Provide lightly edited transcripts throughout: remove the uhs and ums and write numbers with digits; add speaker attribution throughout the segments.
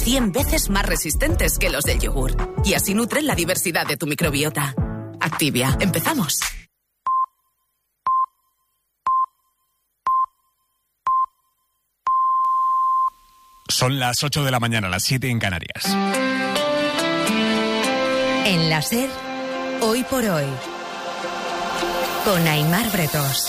Speaker 1: 100 veces más resistentes que los del yogur. Y así nutren la diversidad de tu microbiota. Activia, empezamos.
Speaker 2: Son las 8 de la mañana, las 7 en Canarias.
Speaker 3: En la SER, Hoy por Hoy, con Aimar Bretos.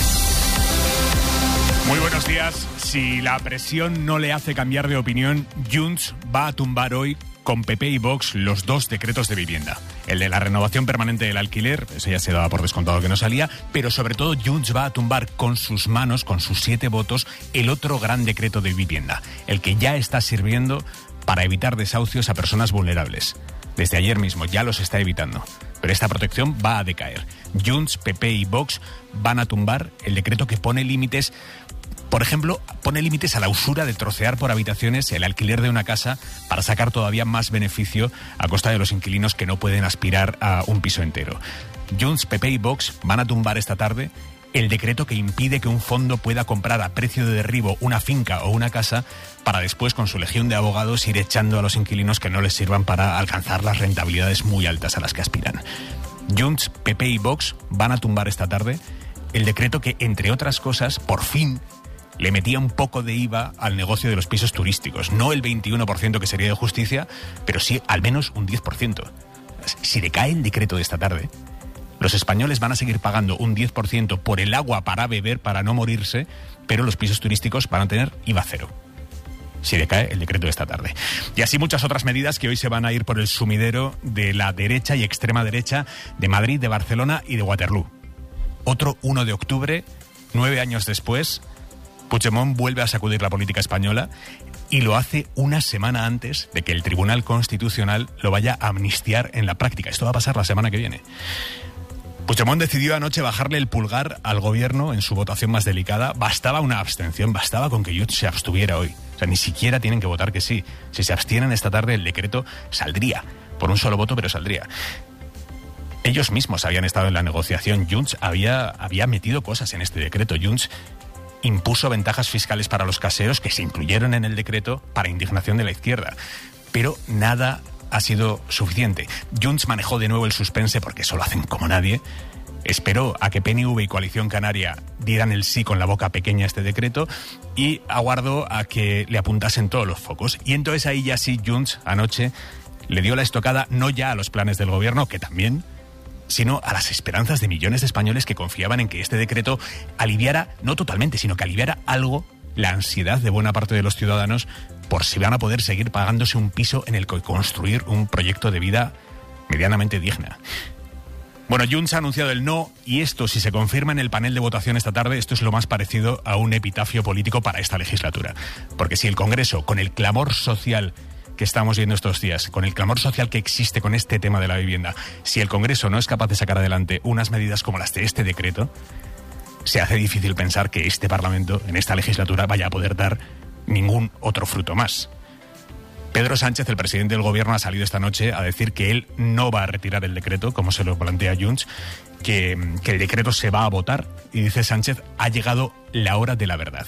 Speaker 2: Muy buenos días. Si la presión no le hace cambiar de opinión, Junts va a tumbar hoy con PP y Vox los dos decretos de vivienda. El de la renovación permanente del alquiler, eso ya se daba por descontado que no salía, pero sobre todo Junts va a tumbar con sus manos, con sus 7 votos, el otro gran decreto de vivienda, el que ya está sirviendo para evitar desahucios a personas vulnerables. Desde ayer mismo ya los está evitando, pero esta protección va a decaer. Junts, PP y Vox van a tumbar el decreto que pone límites. Por ejemplo, pone límites a la usura de trocear por habitaciones el alquiler de una casa para sacar todavía más beneficio a costa de los inquilinos que no pueden aspirar a un piso entero. Junts, PP y Vox van a tumbar esta tarde el decreto que impide que un fondo pueda comprar a precio de derribo una finca o una casa para después, con su legión de abogados, ir echando a los inquilinos que no les sirvan para alcanzar las rentabilidades muy altas a las que aspiran. Junts, PP y Vox van a tumbar esta tarde el decreto que, entre otras cosas, por fin le metía un poco de IVA al negocio de los pisos turísticos. No el 21% que sería de justicia, pero sí al menos un 10%. Si decae el decreto de esta tarde, los españoles van a seguir pagando un 10% por el agua para beber, para no morirse, pero los pisos turísticos van a tener IVA cero. Si decae el decreto de esta tarde. Y así muchas otras medidas que hoy se van a ir por el sumidero de la derecha y extrema derecha de Madrid, de Barcelona y de Waterloo. Otro 1 de octubre, 9 años después, Puigdemont vuelve a sacudir la política española y lo hace una semana antes de que el Tribunal Constitucional lo vaya a amnistiar en la práctica. Esto va a pasar la semana que viene. Puigdemont decidió anoche bajarle el pulgar al gobierno en su votación más delicada. Bastaba una abstención, bastaba con que Junts se abstuviera hoy. O sea, ni siquiera tienen que votar que sí. Si se abstienen esta tarde, el decreto saldría. Por un solo voto, pero saldría. Ellos mismos habían estado en la negociación. Junts había metido cosas en este decreto. Junts impuso ventajas fiscales para los caseros que se incluyeron en el decreto para indignación de la izquierda. Pero nada ha sido suficiente. Junts manejó de nuevo el suspense porque eso lo hacen como nadie. Esperó a que PNV y Coalición Canaria dieran el sí con la boca pequeña a este decreto y aguardó a que le apuntasen todos los focos. Y entonces ahí ya sí Junts anoche le dio la estocada no ya a los planes del gobierno, que también, sino a las esperanzas de millones de españoles que confiaban en que este decreto aliviara, no totalmente, sino que aliviara algo la ansiedad de buena parte de los ciudadanos por si van a poder seguir pagándose un piso en el que construir un proyecto de vida medianamente digna. Bueno, Junts ha anunciado el no, y esto, si se confirma en el panel de votación esta tarde, esto es lo más parecido a un epitafio político para esta legislatura. Porque si el Congreso, con el clamor social que estamos viendo estos días, con el clamor social que existe con este tema de la vivienda, si el Congreso no es capaz de sacar adelante unas medidas como las de este decreto, se hace difícil pensar que este Parlamento, en esta legislatura, vaya a poder dar ningún otro fruto más. Pedro Sánchez, el presidente del gobierno, ha salido esta noche a decir que él no va a retirar el decreto, como se lo plantea Junts, que el decreto se va a votar, y dice Sánchez, ha llegado la hora de la verdad.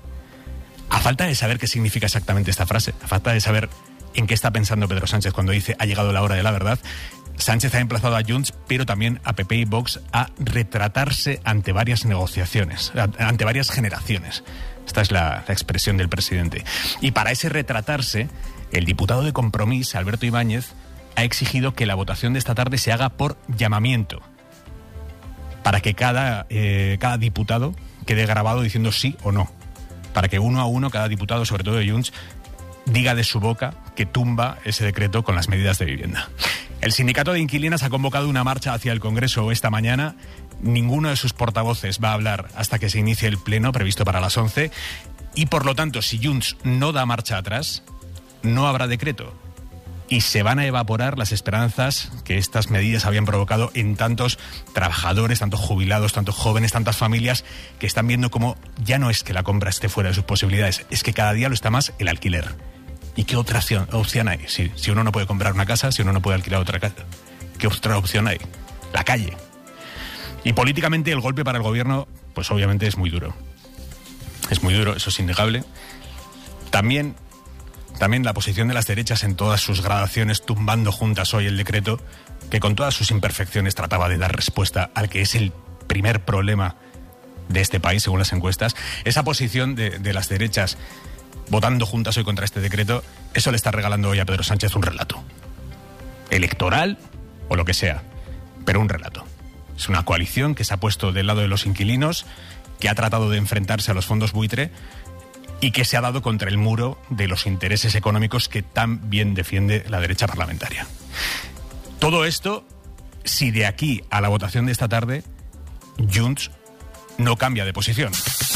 Speaker 2: A falta de saber qué significa exactamente esta frase, a falta de saber en qué está pensando Pedro Sánchez cuando dice ha llegado la hora de la verdad, Sánchez ha emplazado a Junts, pero también a PP y Vox, a retratarse ante varias negociaciones, ante varias generaciones. Esta es la expresión del presidente. Y para ese retratarse, el diputado de Compromís, Alberto Ibáñez, ha exigido que la votación de esta tarde se haga por llamamiento, para que cada diputado quede grabado diciendo sí o no, para que uno a uno cada diputado, sobre todo de Junts, diga de su boca que tumba ese decreto con las medidas de vivienda. El sindicato de inquilinas ha convocado una marcha hacia el Congreso esta mañana. Ninguno de sus portavoces va a hablar hasta que se inicie el pleno previsto para las 11. Y por lo tanto, si Junts no da marcha atrás, no habrá decreto. Y se van a evaporar las esperanzas que estas medidas habían provocado en tantos trabajadores, tantos jubilados, tantos jóvenes, tantas familias que están viendo cómo ya no es que la compra esté fuera de sus posibilidades, es que cada día lo está más el alquiler. ¿Y qué otra opción hay? Si uno no puede comprar una casa, si uno no puede alquilar otra casa, ¿qué otra opción hay? La calle. Y políticamente el golpe para el gobierno, pues obviamente es muy duro. Es muy duro, eso es innegable. También También la posición de las derechas en todas sus gradaciones, tumbando juntas hoy el decreto, que con todas sus imperfecciones trataba de dar respuesta al que es el primer problema de este país, según las encuestas. Esa posición de las derechas votando juntas hoy contra este decreto, eso le está regalando hoy a Pedro Sánchez un relato. Electoral o lo que sea, pero un relato. Es una coalición que se ha puesto del lado de los inquilinos, que ha tratado de enfrentarse a los fondos buitre y que se ha dado contra el muro de los intereses económicos que tan bien defiende la derecha parlamentaria. Todo esto, si de aquí a la votación de esta tarde, Junts no cambia de posición.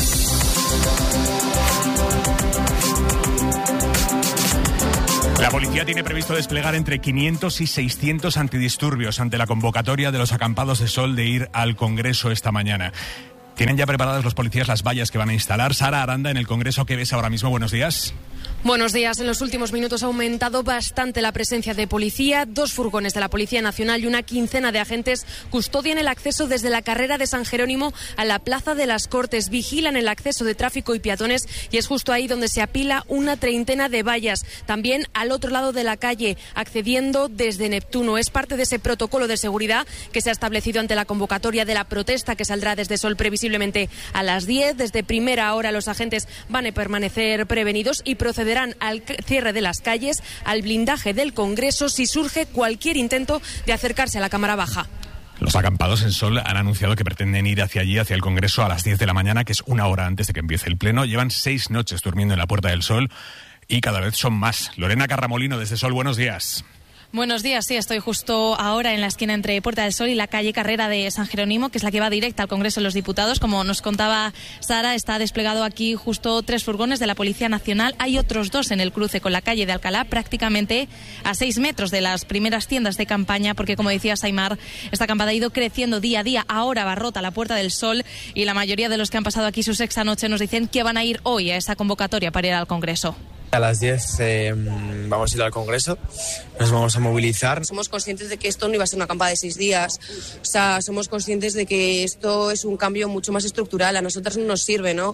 Speaker 2: La policía tiene previsto desplegar entre 500 y 600 antidisturbios ante la convocatoria de los acampados de sol de ir al Congreso esta mañana. ¿Tienen ya preparados los policías las vallas que van a instalar? Sara Aranda, en el Congreso, ¿qué ves ahora mismo? Buenos días.
Speaker 4: Buenos días. En los últimos minutos ha aumentado bastante la presencia de policía. 2 furgones de la Policía Nacional y una quincena de agentes custodian el acceso desde la carrera de San Jerónimo a la Plaza de las Cortes. Vigilan el acceso de tráfico y peatones y es justo ahí donde se apila una treintena de vallas. También al otro lado de la calle, accediendo desde Neptuno. Es parte de ese protocolo de seguridad que se ha establecido ante la convocatoria de la protesta que saldrá desde Sol previsiblemente a las 10. Desde primera hora los agentes van a permanecer prevenidos y procederán al cierre de las calles, al blindaje del Congreso si surge cualquier intento de acercarse a la Cámara Baja.
Speaker 2: Los acampados en Sol han anunciado que pretenden ir hacia allí, hacia el Congreso, a las 10 de la mañana, que es una hora antes de que empiece el Pleno. Llevan 6 noches durmiendo en la Puerta del Sol y cada vez son más. Lorena Carramolino, desde Sol, buenos días.
Speaker 5: Buenos días, sí, estoy justo ahora en la esquina entre Puerta del Sol y la calle Carrera de San Jerónimo, que es la que va directa al Congreso de los Diputados. Como nos contaba Sara, está desplegado aquí justo 3 furgones de la Policía Nacional. Hay otros 2 en el cruce con la calle de Alcalá, prácticamente a 6 metros de las primeras tiendas de campaña, porque como decía Aimar, esta acampada ha ido creciendo día a día. Ahora va rota la Puerta del Sol y la mayoría de los que han pasado aquí su sexta noche nos dicen que van a ir hoy a esa convocatoria para ir al Congreso.
Speaker 6: A las 10 vamos a ir al Congreso, nos vamos a movilizar.
Speaker 7: Somos conscientes de que esto no iba a ser una acampada de 6 días, o sea, somos conscientes de que esto es un cambio mucho más estructural. A nosotros no nos sirve, ¿no?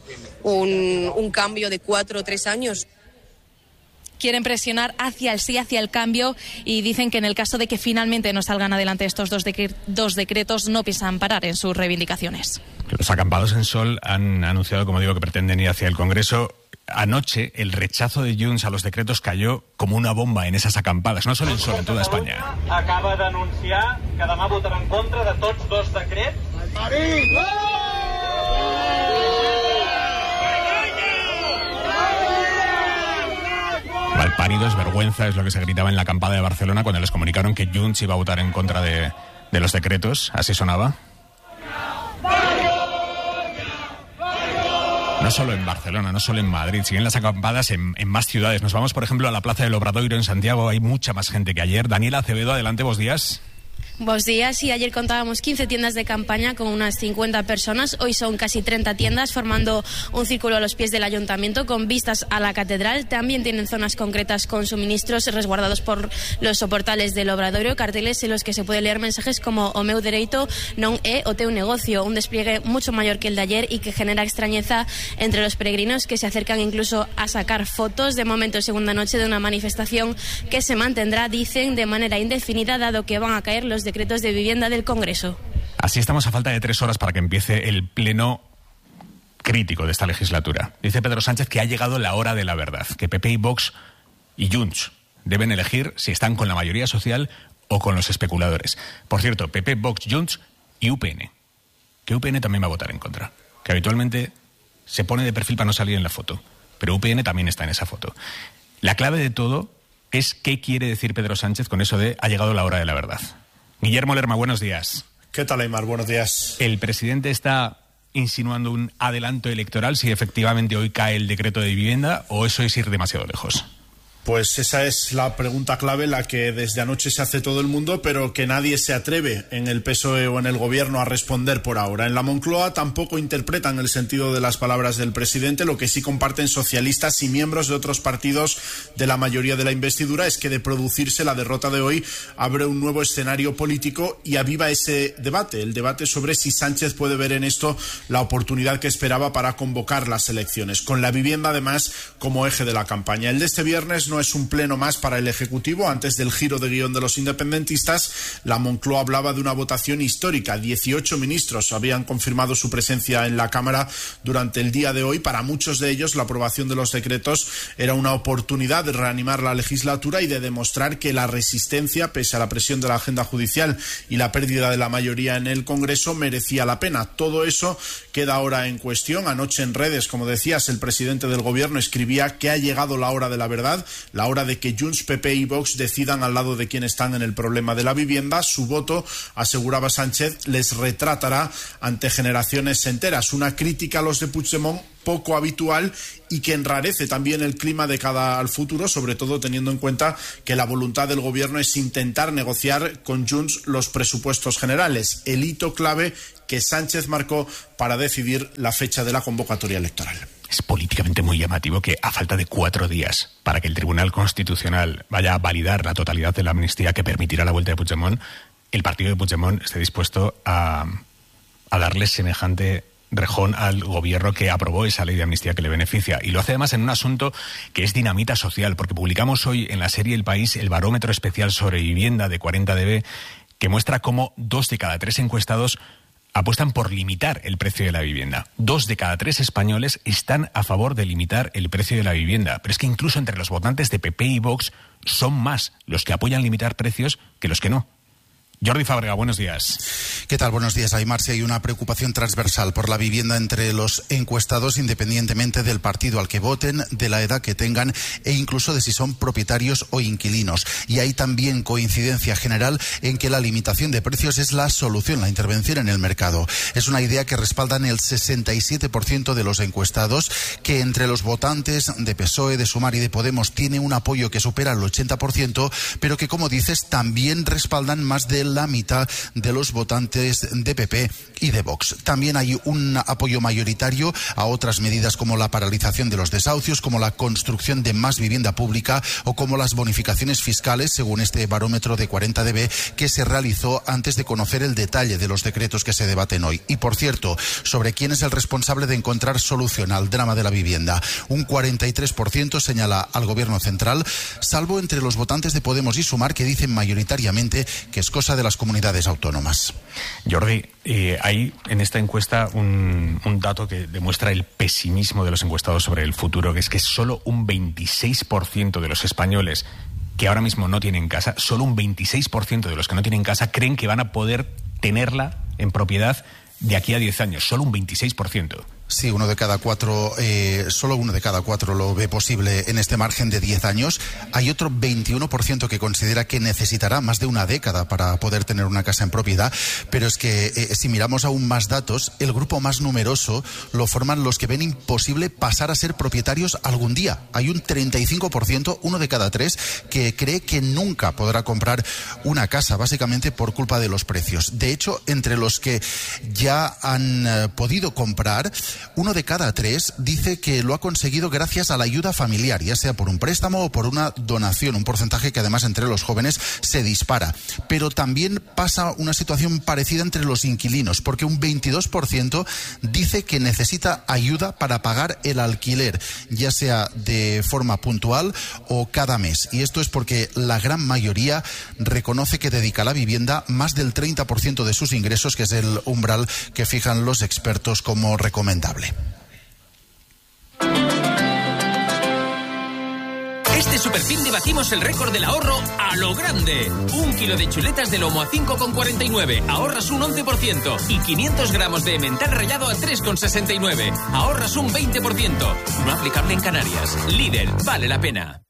Speaker 7: Un cambio de 4 o 3 años.
Speaker 5: Quieren presionar hacia el sí, hacia el cambio, y dicen que en el caso de que finalmente no salgan adelante estos dos decretos, no piensan parar en sus reivindicaciones.
Speaker 2: Los acampados en Sol han anunciado, como digo, que pretenden ir hacia el Congreso. Anoche el rechazo de Junts a los decretos cayó como una bomba en esas acampadas, no solo en Sol, en toda España.
Speaker 8: Acaba d'anunciar que demà votarà en contra de tots 2 decrets.
Speaker 2: Malparidos, vergüenza, es lo que se gritaba en la acampada de Barcelona cuando les comunicaron que Junts iba a votar en contra de los decretos. Así sonaba. No solo en Barcelona, no solo en Madrid, siguen las acampadas en más ciudades. Nos vamos, por ejemplo, a la Plaza del Obradoiro en Santiago. Hay mucha más gente que ayer. Daniela Acevedo, adelante, buenos días.
Speaker 9: Buenos días, sí, ayer contábamos 15 tiendas de campaña con unas 50 personas, hoy son casi 30 tiendas formando un círculo a los pies del ayuntamiento con vistas a la catedral. También tienen zonas concretas con suministros resguardados por los soportales del Obradoiro, carteles en los que se puede leer mensajes como o meu dereito non é o teu negocio, un despliegue mucho mayor que el de ayer y que genera extrañeza entre los peregrinos que se acercan incluso a sacar fotos. De momento, segunda noche de una manifestación que se mantendrá, dicen, de manera indefinida, dado que van a caer los decretos de vivienda del Congreso.
Speaker 2: Así estamos a falta de 3 horas para que empiece el pleno crítico de esta legislatura. Dice Pedro Sánchez que ha llegado la hora de la verdad, que PP y Vox y Junts deben elegir si están con la mayoría social o con los especuladores. Por cierto, PP, Vox, Junts y UPN, que UPN también va a votar en contra, que habitualmente se pone de perfil para no salir en la foto, pero UPN también está en esa foto. La clave de todo es qué quiere decir Pedro Sánchez con eso de ha llegado la hora de la verdad. Guillermo Lerma, buenos días.
Speaker 10: ¿Qué tal, Aimar? Buenos días.
Speaker 2: ¿El presidente está insinuando un adelanto electoral si efectivamente hoy cae el decreto de vivienda o eso es ir demasiado lejos?
Speaker 10: Pues esa es la pregunta clave, la que desde anoche se hace todo el mundo, pero que nadie se atreve en el PSOE o en el Gobierno a responder por ahora. En la Moncloa tampoco interpretan el sentido de las palabras del presidente. Lo que sí comparten socialistas y miembros de otros partidos de la mayoría de la investidura es que de producirse la derrota de hoy abre un nuevo escenario político y aviva ese debate, el debate sobre si Sánchez puede ver en esto la oportunidad que esperaba para convocar las elecciones, con la vivienda además como eje de la campaña. El de este viernes no no es un pleno más para el Ejecutivo. Antes del giro de guión de los independentistas, la Moncloa hablaba de una votación histórica. 18 ministros habían confirmado su presencia en la Cámara durante el día de hoy. Para muchos de ellos, la aprobación de los decretos era una oportunidad de reanimar la legislatura y de demostrar que la resistencia, pese a la presión de la agenda judicial y la pérdida de la mayoría en el Congreso, merecía la pena. Todo eso queda ahora en cuestión. Anoche en redes, como decías, el presidente del Gobierno escribía que ha llegado la hora de la verdad, la hora de que Junts, PP y Vox decidan al lado de quien están en el problema de la vivienda. Su voto, aseguraba Sánchez, les retratará ante generaciones enteras. Una crítica a los de Puigdemont poco habitual y que enrarece también el clima de cara al futuro, sobre todo teniendo en cuenta que la voluntad del Gobierno es intentar negociar con Junts los presupuestos generales, el hito clave que Sánchez marcó para decidir la fecha de la convocatoria electoral.
Speaker 2: Es políticamente muy llamativo que, a falta de 4 días para que el Tribunal Constitucional vaya a validar la totalidad de la amnistía que permitirá la vuelta de Puigdemont, el partido de Puigdemont esté dispuesto a darle semejante rejón al Gobierno que aprobó esa ley de amnistía que le beneficia. Y lo hace además en un asunto que es dinamita social, porque publicamos hoy en la serie El País el barómetro especial sobre vivienda de 40dB, que muestra cómo 2 de cada 3 encuestados apuestan por limitar el precio de la vivienda. 2 de cada 3 españoles están a favor de limitar el precio de la vivienda. Pero es que incluso entre los votantes de PP y Vox son más los que apoyan limitar precios que los que no. Jordi Fábrega, buenos días.
Speaker 11: ¿Qué tal? Buenos días, Aimar. Si hay una preocupación transversal por la vivienda entre los encuestados, independientemente del partido al que voten, de la edad que tengan e incluso de si son propietarios o inquilinos. Y hay también coincidencia general en que la limitación de precios es la solución, la intervención en el mercado. Es una idea que respaldan el 67% de los encuestados, que entre los votantes de PSOE, de Sumar y de Podemos tiene un apoyo que supera el 80%, pero que, como dices, también respaldan más de la mitad de los votantes de PP y de Vox. También hay un apoyo mayoritario a otras medidas como la paralización de los desahucios, como la construcción de más vivienda pública o como las bonificaciones fiscales, según este barómetro de 40dB que se realizó antes de conocer el detalle de los decretos que se debaten hoy. Y, por cierto, sobre quién es el responsable de encontrar solución al drama de la vivienda. Un 43% señala al Gobierno central, salvo entre los votantes de Podemos y Sumar, que dicen mayoritariamente que es cosa de las comunidades autónomas.
Speaker 2: Jordi, hay en esta encuesta un dato que demuestra el pesimismo de los encuestados sobre el futuro, que es que solo un 26% de los españoles que ahora mismo no tienen casa, solo un 26% de los que no tienen casa creen que van a poder tenerla en propiedad de aquí a 10 años, solo un 26%.
Speaker 11: Sí, solo uno de cada cuatro lo ve posible en este margen de 10 años. Hay otro 21% que considera que necesitará más de una década para poder tener una casa en propiedad, pero es que si miramos aún más datos, el grupo más numeroso lo forman los que ven imposible pasar a ser propietarios algún día. Hay un 35%, 1 de cada 3, que cree que nunca podrá comprar una casa, básicamente por culpa de los precios. De hecho, entre los que ya han podido comprar, 1 de cada 3 dice que lo ha conseguido gracias a la ayuda familiar, ya sea por un préstamo o por una donación, un porcentaje que además entre los jóvenes se dispara. Pero también pasa una situación parecida entre los inquilinos, porque un 22% dice que necesita ayuda para pagar el alquiler, ya sea de forma puntual o cada mes. Y esto es porque la gran mayoría reconoce que dedica a la vivienda más del 30% de sus ingresos, que es el umbral que fijan los expertos como recomendable.
Speaker 12: Este Superfindi batimos el récord del ahorro a lo grande. 1 kilo de chuletas de lomo a 5,49, ahorras un 11%. Y 500 gramos de emmental rallado a 3,69, ahorras un 20%. No aplicable en Canarias. Lidl, vale la pena.